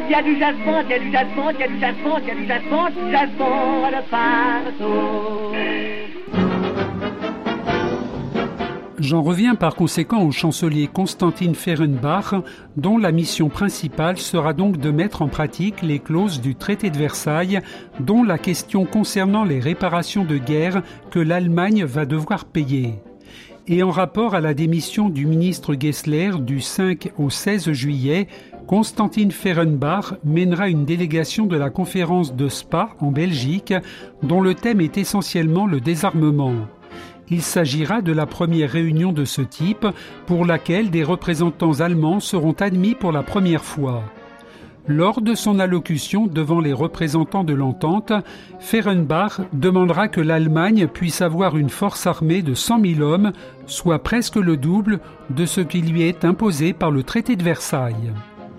Il y a du jasmin, il y a du jasmin, il y a du jasmin, il y a du jasmin, jasmin de partout. J'en reviens par conséquent au chancelier Constantin Fehrenbach, dont la mission principale sera donc de mettre en pratique les clauses du traité de Versailles, dont la question concernant les réparations de guerre que l'Allemagne va devoir payer. Et en rapport à la démission du ministre Gessler du 5 au 16 juillet, Constantin Fehrenbach mènera une délégation de la conférence de Spa en Belgique, dont le thème est essentiellement le désarmement. Il s'agira de la première réunion de ce type pour laquelle des représentants allemands seront admis pour la première fois. Lors de son allocution devant les représentants de l'entente, Fehrenbach demandera que l'Allemagne puisse avoir une force armée de 100 000 hommes, soit presque le double de ce qui lui est imposé par le traité de Versailles.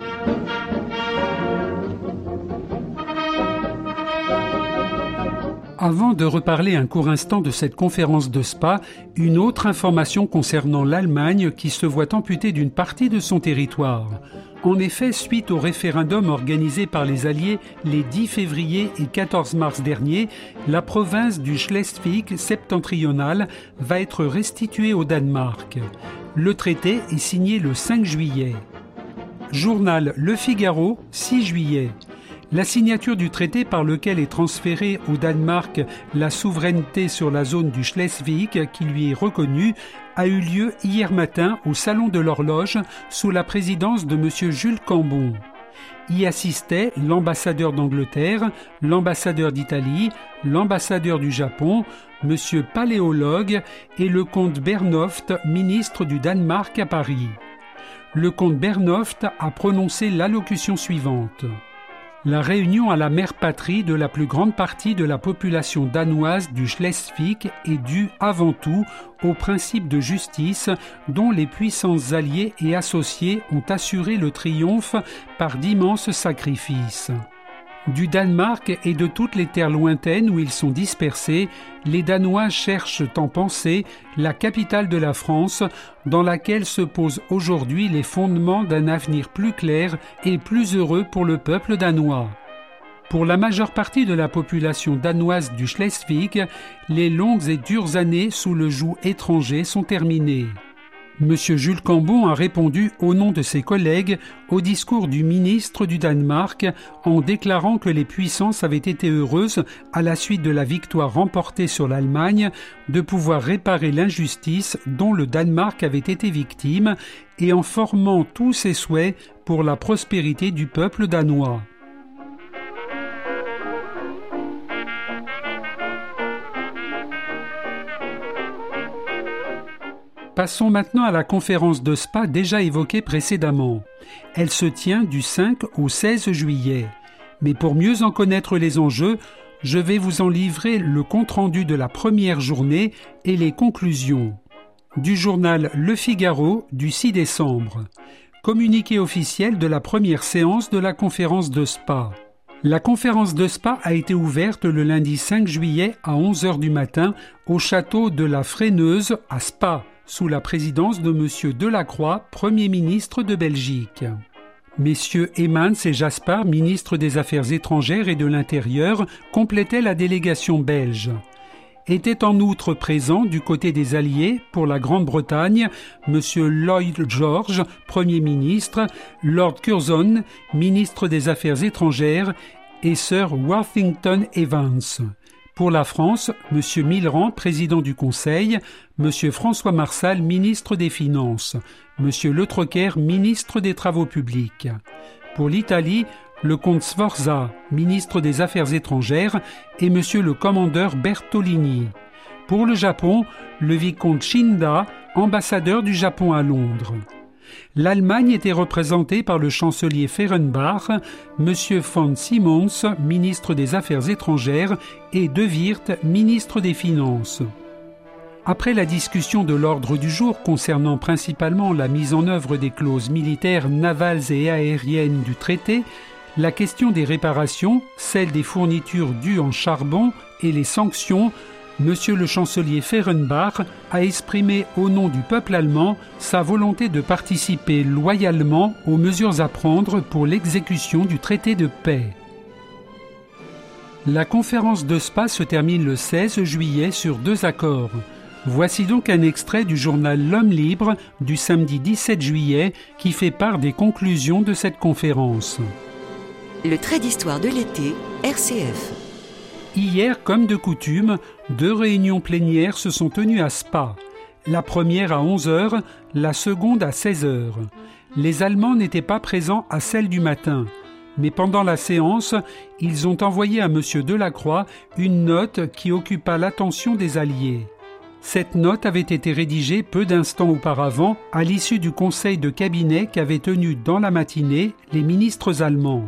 Avant de reparler un court instant de cette conférence de Spa, une autre information concernant l'Allemagne qui se voit amputée d'une partie de son territoire. En effet, suite au référendum organisé par les Alliés les 10 février et 14 mars dernier, la province du Schleswig septentrional va être restituée au Danemark. Le traité est signé le 5 juillet. Journal Le Figaro, 6 juillet. La signature du traité par lequel est transférée au Danemark la souveraineté sur la zone du Schleswig qui lui est reconnue a eu lieu hier matin au Salon de l'Horloge sous la présidence de M. Jules Cambon. Y assistaient l'ambassadeur d'Angleterre, l'ambassadeur d'Italie, l'ambassadeur du Japon, M. Paléologue et le comte Bernoft, ministre du Danemark à Paris. Le comte Bernoft a prononcé l'allocution suivante. La réunion à la mère patrie de la plus grande partie de la population danoise du Schleswig est due avant tout au principe de justice dont les puissances alliées et associées ont assuré le triomphe par d'immenses sacrifices. Du Danemark et de toutes les terres lointaines où ils sont dispersés, les Danois cherchent en pensée la capitale de la France, dans laquelle se posent aujourd'hui les fondements d'un avenir plus clair et plus heureux pour le peuple danois. Pour la majeure partie de la population danoise du Schleswig, les longues et dures années sous le joug étranger sont terminées. Monsieur Jules Cambon a répondu au nom de ses collègues au discours du ministre du Danemark en déclarant que les puissances avaient été heureuses, à la suite de la victoire remportée sur l'Allemagne, de pouvoir réparer l'injustice dont le Danemark avait été victime et en formant tous ses souhaits pour la prospérité du peuple danois. Passons maintenant à la conférence de Spa déjà évoquée précédemment. Elle se tient du 5 au 16 juillet. Mais pour mieux en connaître les enjeux, je vais vous en livrer le compte-rendu de la première journée et les conclusions. Du journal Le Figaro du 6 décembre. Communiqué officiel de la première séance de la conférence de Spa. La conférence de Spa a été ouverte le lundi 5 juillet à 11h du matin au château de la Freineuse à Spa, sous la présidence de M. Delacroix, Premier ministre de Belgique. Messieurs Heymans et Jaspar, ministres des Affaires étrangères et de l'Intérieur, complétaient la délégation belge. Étaient en outre présents du côté des Alliés, pour la Grande-Bretagne, M. Lloyd George, Premier ministre, Lord Curzon, ministre des Affaires étrangères, et Sir Worthington Evans. Pour la France, M. Millerand, président du Conseil, M. François Marsal, ministre des Finances, M. Le Troquer, ministre des Travaux publics. Pour l'Italie, le comte Sforza, ministre des Affaires étrangères, et M. le commandeur Bertolini. Pour le Japon, le vicomte Shinda, ambassadeur du Japon à Londres. L'Allemagne était représentée par le chancelier Fehrenbach, M. von Simons, ministre des Affaires étrangères, et De Wirth, ministre des Finances. Après la discussion de l'ordre du jour concernant principalement la mise en œuvre des clauses militaires, navales et aériennes du traité, la question des réparations, celle des fournitures dues en charbon et les sanctions Monsieur le chancelier Fehrenbach a exprimé au nom du peuple allemand sa volonté de participer loyalement aux mesures à prendre pour l'exécution du traité de paix. La conférence de Spa se termine le 16 juillet sur 2 accords. Voici donc un extrait du journal L'Homme libre du samedi 17 juillet qui fait part des conclusions de cette conférence. Le trait d'histoire de l'été, RCF. Hier, comme de coutume, 2 réunions plénières se sont tenues à Spa. La première à 11h, la seconde à 16h. Les Allemands n'étaient pas présents à celle du matin. Mais pendant la séance, ils ont envoyé à M. Delacroix une note qui occupa l'attention des Alliés. Cette note avait été rédigée peu d'instants auparavant à l'issue du conseil de cabinet qu'avaient tenu dans la matinée les ministres allemands.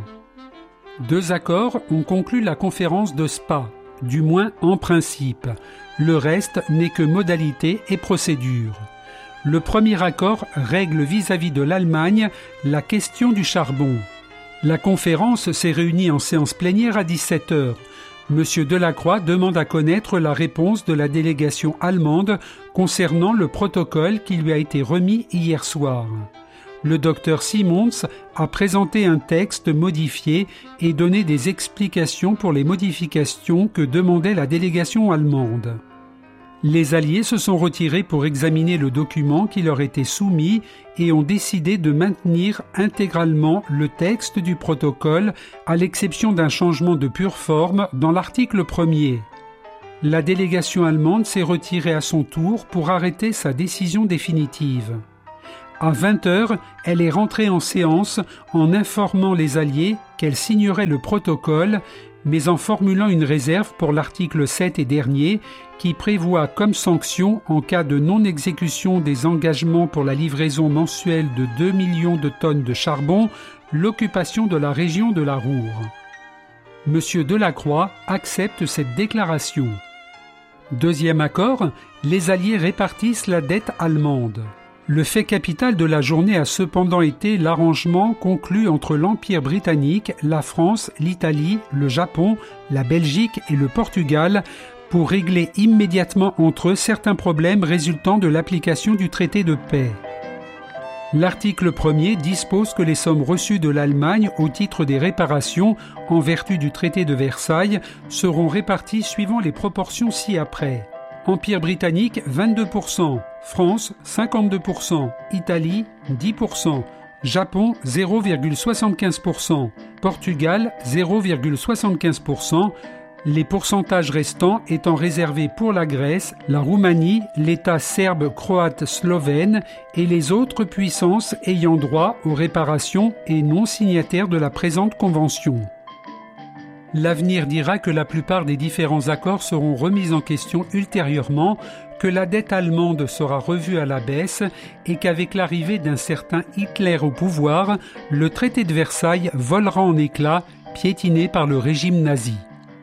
2 accords ont conclu la conférence de Spa, du moins en principe. Le reste n'est que modalité et procédure. Le premier accord règle vis-à-vis de l'Allemagne la question du charbon. La conférence s'est réunie en séance plénière à 17h. Monsieur Delacroix demande à connaître la réponse de la délégation allemande concernant le protocole qui lui a été remis hier soir. Le docteur Simons a présenté un texte modifié et donné des explications pour les modifications que demandait la délégation allemande. Les Alliés se sont retirés pour examiner le document qui leur était soumis et ont décidé de maintenir intégralement le texte du protocole à l'exception d'un changement de pure forme dans l'article 1er. La délégation allemande s'est retirée à son tour pour arrêter sa décision définitive. À 20h, elle est rentrée en séance en informant les Alliés qu'elle signerait le protocole, mais en formulant une réserve pour l'article 7 et dernier, qui prévoit comme sanction, en cas de non-exécution des engagements pour la livraison mensuelle de 2 millions de tonnes de charbon, l'occupation de la région de la Ruhr. M. Delacroix accepte cette déclaration. Deuxième accord, les Alliés répartissent la dette allemande. Le fait capital de la journée a cependant été l'arrangement conclu entre l'Empire britannique, la France, l'Italie, le Japon, la Belgique et le Portugal pour régler immédiatement entre eux certains problèmes résultant de l'application du traité de paix. L'article 1er dispose que les sommes reçues de l'Allemagne au titre des réparations en vertu du traité de Versailles seront réparties suivant les proportions ci-après. Empire britannique 22%, France 52%, Italie 10%, Japon 0,75%, Portugal 0,75%, les pourcentages restants étant réservés pour la Grèce, la Roumanie, l'État serbe, croate, slovène et les autres puissances ayant droit aux réparations et non signataires de la présente convention. L'avenir dira que la plupart des différents accords seront remis en question ultérieurement, que la dette allemande sera revue à la baisse et qu'avec l'arrivée d'un certain Hitler au pouvoir, le traité de Versailles volera en éclats, piétiné par le régime nazi.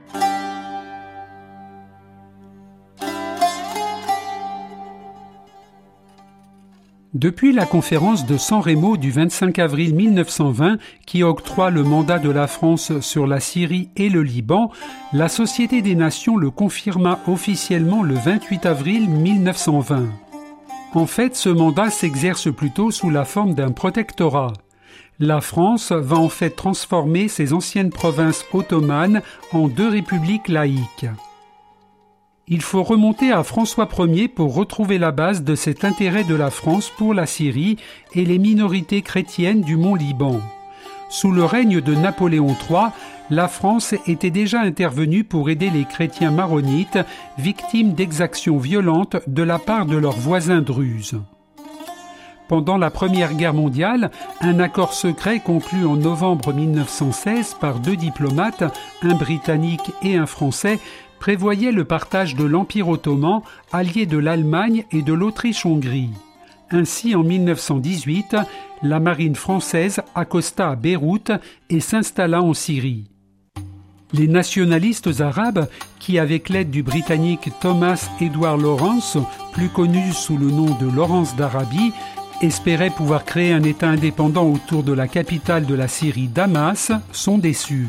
Depuis la conférence de San Remo du 25 avril 1920 qui octroie le mandat de la France sur la Syrie et le Liban, la Société des Nations le confirma officiellement le 28 avril 1920. En fait, ce mandat s'exerce plutôt sous la forme d'un protectorat. La France va en fait transformer ses anciennes provinces ottomanes en 2 républiques laïques. Il faut remonter à François Ier pour retrouver la base de cet intérêt de la France pour la Syrie et les minorités chrétiennes du Mont Liban. Sous le règne de Napoléon III, la France était déjà intervenue pour aider les chrétiens maronites, victimes d'exactions violentes de la part de leurs voisins druzes. Pendant la Première Guerre mondiale, un accord secret conclu en novembre 1916 par 2 diplomates, un Britannique et un Français, prévoyait le partage de l'Empire ottoman, allié de l'Allemagne et de l'Autriche-Hongrie. Ainsi, en 1918, la marine française accosta à Beyrouth et s'installa en Syrie. Les nationalistes arabes, qui avec l'aide du Britannique Thomas Edward Lawrence, plus connu sous le nom de Lawrence d'Arabie, espéraient pouvoir créer un État indépendant autour de la capitale de la Syrie, Damas, sont déçus.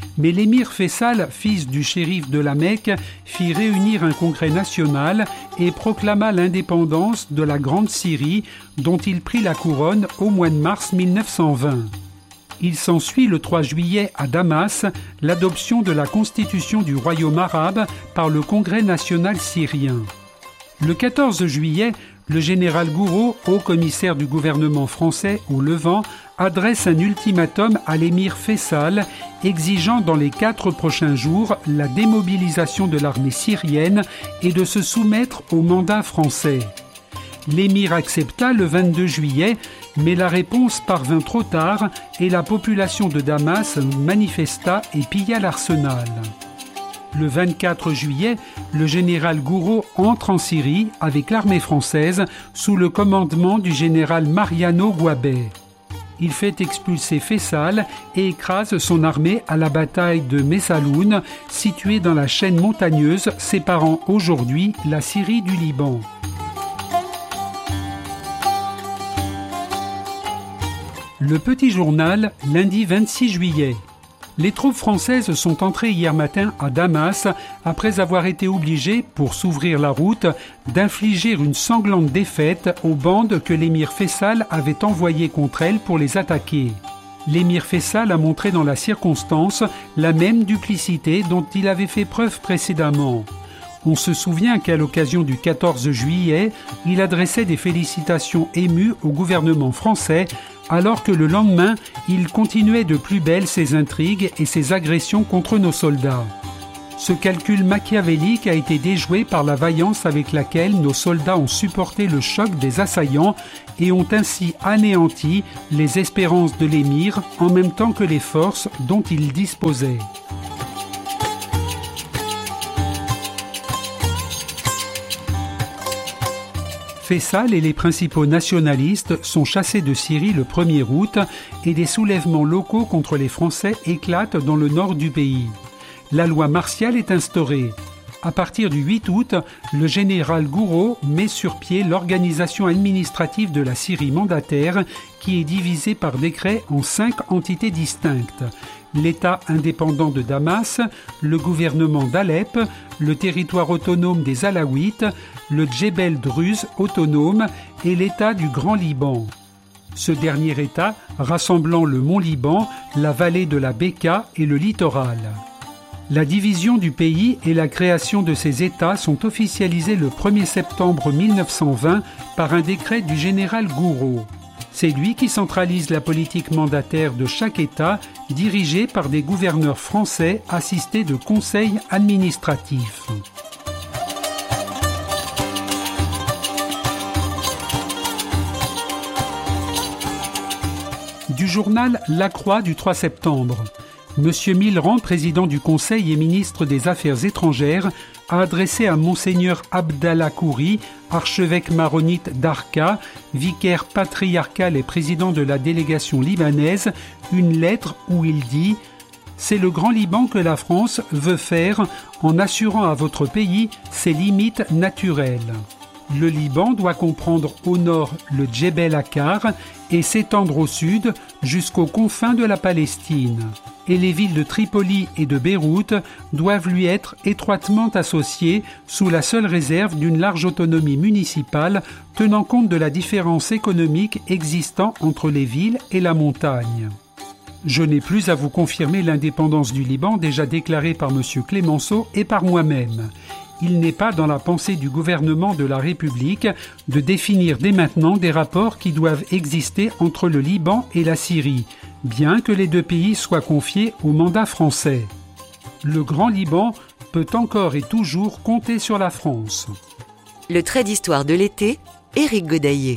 Mais l'émir Faisal, fils du shérif de la Mecque, fit réunir un congrès national et proclama l'indépendance de la Grande Syrie, dont il prit la couronne au mois de mars 1920. Il s'ensuit le 3 juillet à Damas l'adoption de la constitution du royaume arabe par le Congrès national syrien. Le 14 juillet, le général Gouraud, haut commissaire du gouvernement français au Levant, adresse un ultimatum à l'émir Faisal, exigeant dans les 4 prochains jours la démobilisation de l'armée syrienne et de se soumettre au mandat français. L'émir accepta le 22 juillet, mais la réponse parvint trop tard et la population de Damas manifesta et pilla l'arsenal. Le 24 juillet, le général Gouraud entre en Syrie avec l'armée française sous le commandement du général Mariano Guabé. Il fait expulser Faisal et écrase son armée à la bataille de Messaloun, située dans la chaîne montagneuse séparant aujourd'hui la Syrie du Liban. Le Petit Journal, lundi 26 juillet. Les troupes françaises sont entrées hier matin à Damas après avoir été obligées, pour s'ouvrir la route, d'infliger une sanglante défaite aux bandes que l'émir Faisal avait envoyées contre elles pour les attaquer. L'émir Faisal a montré dans la circonstance la même duplicité dont il avait fait preuve précédemment. On se souvient qu'à l'occasion du 14 juillet, il adressait des félicitations émues au gouvernement français, alors que le lendemain, il continuait de plus belle ses intrigues et ses agressions contre nos soldats. Ce calcul machiavélique a été déjoué par la vaillance avec laquelle nos soldats ont supporté le choc des assaillants et ont ainsi anéanti les espérances de l'émir en même temps que les forces dont il disposait. Faisal et les principaux nationalistes sont chassés de Syrie le 1er août et des soulèvements locaux contre les Français éclatent dans le nord du pays. La loi martiale est instaurée. À partir du 8 août, le général Gouraud met sur pied l'organisation administrative de la Syrie mandataire qui est divisée par décret en 5 entités distinctes. L'État indépendant de Damas, le gouvernement d'Alep, le territoire autonome des Alaouites, le Djebel Druze autonome et l'État du Grand Liban. Ce dernier État rassemblant le Mont Liban, la vallée de la Bekaa et le littoral. La division du pays et la création de ces États sont officialisées le 1er septembre 1920 par un décret du général Gouraud. C'est lui qui centralise la politique mandataire de chaque État, dirigé par des gouverneurs français assistés de conseils administratifs. Du journal La Croix du 3 septembre. Monsieur Millerand, président du Conseil et ministre des Affaires étrangères, a adressé à Monseigneur Abdallah Khoury, archevêque maronite d'Arqa, vicaire patriarcal et président de la délégation libanaise, une lettre où il dit « C'est le Grand Liban que la France veut faire en assurant à votre pays ses limites naturelles. Le Liban doit comprendre au nord le Djebel Akar et s'étendre au sud jusqu'aux confins de la Palestine. Et les villes de Tripoli et de Beyrouth doivent lui être étroitement associées sous la seule réserve d'une large autonomie municipale tenant compte de la différence économique existant entre les villes et la montagne. Je n'ai plus à vous confirmer l'indépendance du Liban déjà déclarée par M. Clémenceau et par moi-même. Il n'est pas dans la pensée du gouvernement de la République de définir dès maintenant des rapports qui doivent exister entre le Liban et la Syrie, bien que les deux pays soient confiés au mandat français. Le Grand Liban peut encore et toujours compter sur la France. Le trait d'histoire de l'été, Éric Godaillé.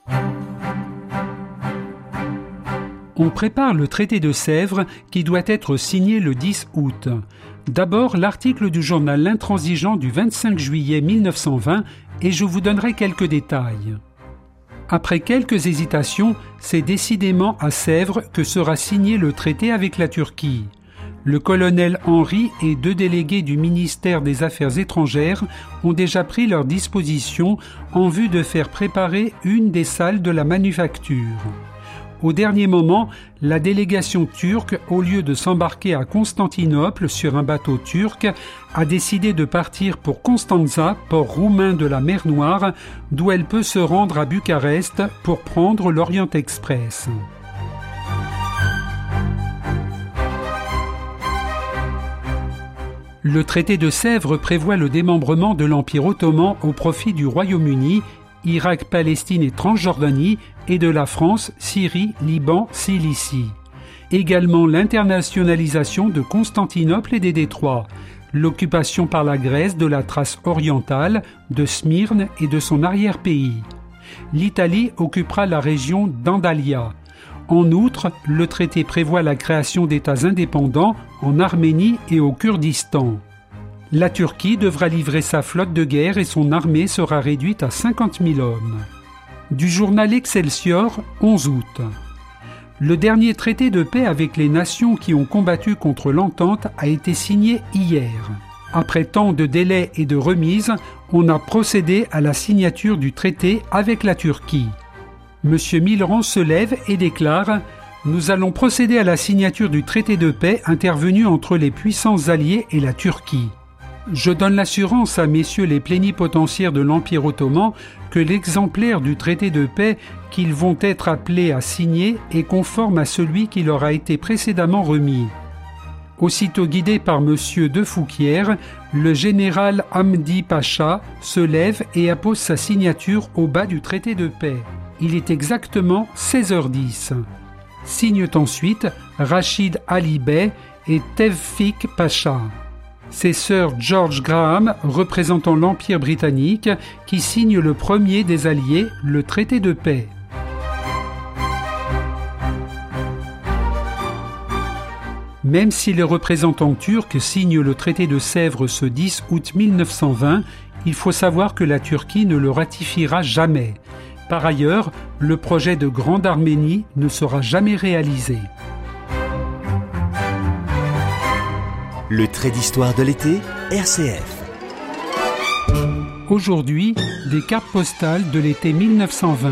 On prépare le traité de Sèvres qui doit être signé le 10 août. D'abord, l'article du journal L'Intransigeant du 25 juillet 1920 et je vous donnerai quelques détails. Après quelques hésitations, c'est décidément à Sèvres que sera signé le traité avec la Turquie. Le colonel Henry et 2 délégués du ministère des Affaires étrangères ont déjà pris leurs dispositions en vue de faire préparer une des salles de la manufacture. Au dernier moment, la délégation turque, au lieu de s'embarquer à Constantinople sur un bateau turc, a décidé de partir pour Constanța, port roumain de la mer Noire, d'où elle peut se rendre à Bucarest pour prendre l'Orient Express. Le traité de Sèvres prévoit le démembrement de l'Empire ottoman au profit du Royaume-Uni, Irak, Palestine et Transjordanie, et de la France, Syrie, Liban, Cilicie. Également l'internationalisation de Constantinople et des Détroits, l'occupation par la Grèce de la Thrace orientale, de Smyrne et de son arrière-pays. L'Italie occupera la région d'Andalia. En outre, le traité prévoit la création d'États indépendants en Arménie et au Kurdistan. La Turquie devra livrer sa flotte de guerre et son armée sera réduite à 50 000 hommes. Du journal Excelsior, 11 août. Le dernier traité de paix avec les nations qui ont combattu contre l'entente a été signé hier. Après tant de délais et de remises, on a procédé à la signature du traité avec la Turquie. M. Millerand se lève et déclare « Nous allons procéder à la signature du traité de paix intervenu entre les puissances alliées et la Turquie. Je donne l'assurance à messieurs les plénipotentiaires de l'Empire ottoman que l'exemplaire du traité de paix qu'ils vont être appelés à signer est conforme à celui qui leur a été précédemment remis. » Aussitôt guidé par M. de Fouquières, le général Hamdi Pacha se lève et appose sa signature au bas du traité de paix. Il est exactement 16h10. Signent ensuite Rachid Ali Bey et Tevfik Pacha. C'est Sir George Graham, représentant l'Empire britannique, qui signe le premier des alliés, le traité de paix. Même si les représentants turcs signent le traité de Sèvres ce 10 août 1920, il faut savoir que la Turquie ne le ratifiera jamais. Par ailleurs, le projet de Grande Arménie ne sera jamais réalisé. Le trait d'histoire de l'été, RCF. Aujourd'hui, des cartes postales de l'été 1920.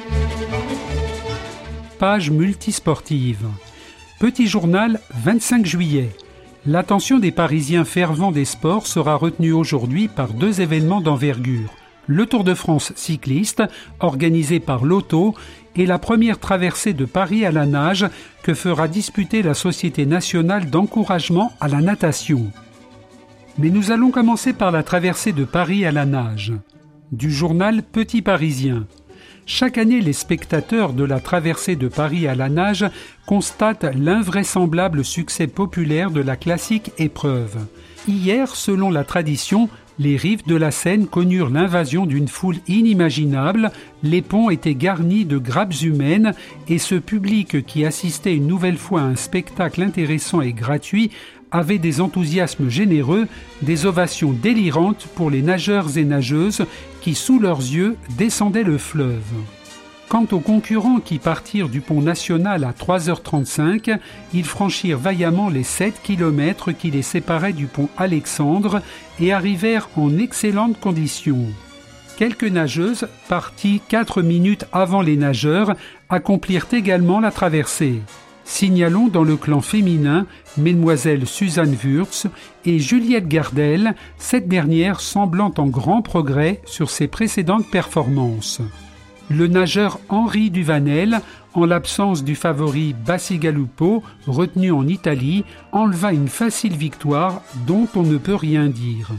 Page multisportive. Petit journal, 25 juillet. L'attention des Parisiens fervents des sports sera retenue aujourd'hui par deux événements d'envergure. Le Tour de France cycliste, organisé par Lotto, et la première traversée de Paris à la nage que fera disputer la Société nationale d'encouragement à la natation. Mais nous allons commencer par la traversée de Paris à la nage. Du journal Petit Parisien. Chaque année, les spectateurs de la traversée de Paris à la nage constatent l'invraisemblable succès populaire de la classique épreuve. Hier, selon la tradition, les rives de la Seine connurent l'invasion d'une foule inimaginable, les ponts étaient garnis de grappes humaines et ce public qui assistait une nouvelle fois à un spectacle intéressant et gratuit avait des enthousiasmes généreux, des ovations délirantes pour les nageurs et nageuses qui, sous leurs yeux, descendaient le fleuve. Quant aux concurrents qui partirent du pont national à 3h35, ils franchirent vaillamment les 7 kilomètres qui les séparaient du pont Alexandre et arrivèrent en excellentes conditions. Quelques nageuses, parties 4 minutes avant les nageurs, accomplirent également la traversée. Signalons dans le clan féminin Mesdemoiselles Suzanne Wurtz et Juliette Gardel, cette dernière semblant en grand progrès sur ses précédentes performances. Le nageur Henri Duvanel, en l'absence du favori Bacigalupo, retenu en Italie, enleva une facile victoire dont on ne peut rien dire.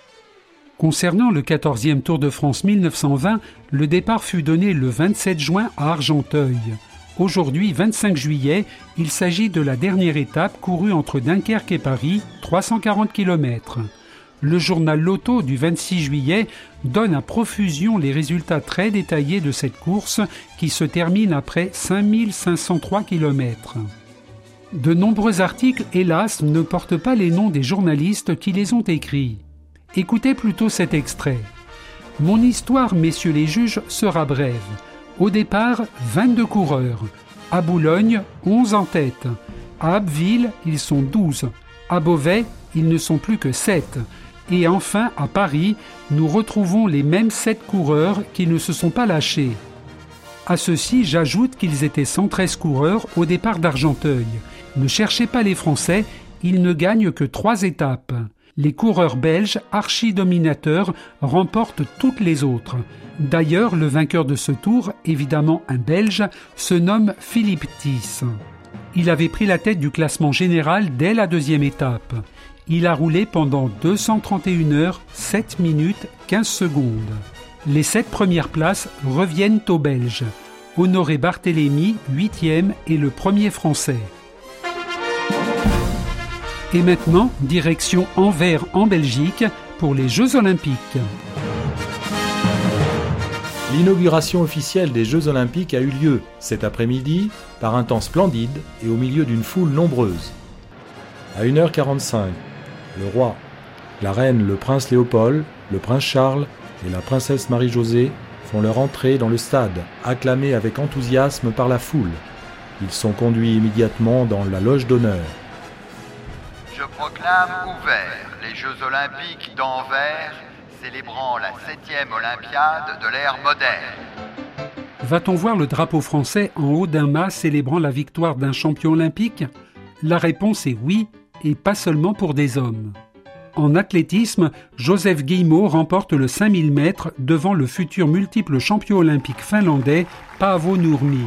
Concernant le 14e Tour de France 1920, le départ fut donné le 27 juin à Argenteuil. Aujourd'hui, 25 juillet, il s'agit de la dernière étape courue entre Dunkerque et Paris, 340 km. Le journal Lotto du 26 juillet donne à profusion les résultats très détaillés de cette course qui se termine après 5503 km. De nombreux articles, hélas, ne portent pas les noms des journalistes qui les ont écrits. Écoutez plutôt cet extrait. « Mon histoire, messieurs les juges, sera brève. Au départ, 22 coureurs. À Boulogne, 11 en tête. À Abbeville, ils sont 12. À Beauvais, ils ne sont plus que 7. Et enfin, à Paris, nous retrouvons les mêmes 7 coureurs qui ne se sont pas lâchés. À ceci, j'ajoute qu'ils étaient 113 coureurs au départ d'Argenteuil. Ne cherchez pas les Français, ils ne gagnent que 3 étapes. Les coureurs belges, archi-dominateurs, remportent toutes les autres. D'ailleurs, le vainqueur de ce tour, évidemment un Belge, se nomme Philippe Thys. Il avait pris la tête du classement général dès la 2e étape. Il a roulé pendant 231 heures, 7 minutes, 15 secondes. Les 7 premières places reviennent aux Belges. Honoré Barthélemy, 8e, est le premier Français. Et maintenant, direction Anvers en Belgique pour les Jeux Olympiques. L'inauguration officielle des Jeux Olympiques a eu lieu cet après-midi par un temps splendide et au milieu d'une foule nombreuse. À 1h45, le roi, la reine, le prince Léopold, le prince Charles et la princesse Marie-Josée font leur entrée dans le stade, acclamés avec enthousiasme par la foule. Ils sont conduits immédiatement dans la loge d'honneur. Je proclame ouverts les Jeux Olympiques d'Anvers, célébrant la 7e Olympiade de l'ère moderne. Va-t-on voir le drapeau français en haut d'un mât célébrant la victoire d'un champion olympique ? La réponse est oui, et pas seulement pour des hommes. En athlétisme, Joseph Guillemot remporte le 5000 mètres devant le futur multiple champion olympique finlandais Paavo Nurmi.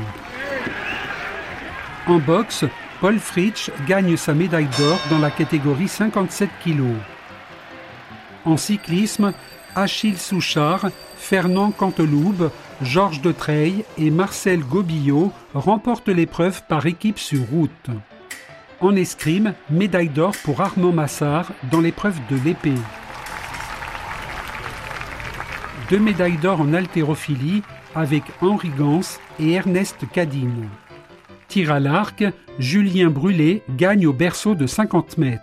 En boxe, Paul Fritsch gagne sa médaille d'or dans la catégorie 57 kg. En cyclisme, Achille Souchard, Fernand Canteloube, Georges Detreil et Marcel Gobillot remportent l'épreuve par équipe sur route. En escrime, médaille d'or pour Armand Massard dans l'épreuve de l'épée. 2 médailles d'or en haltérophilie avec Henri Gans et Ernest Cadine. Tir à l'arc, Julien Brulé gagne au berceau de 50 mètres.